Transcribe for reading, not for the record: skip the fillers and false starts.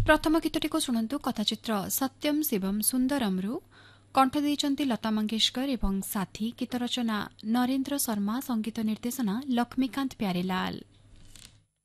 प्रथम गीतटी शुणु कथाचित्र सत्यम शिवम सुंदरमु कंठ देइचंती लता मंगेशकर एवं साथी गीत रचना नरेन्द्र शर्मा संगीत निर्देशना लक्ष्मीकांत प्यारेलाल।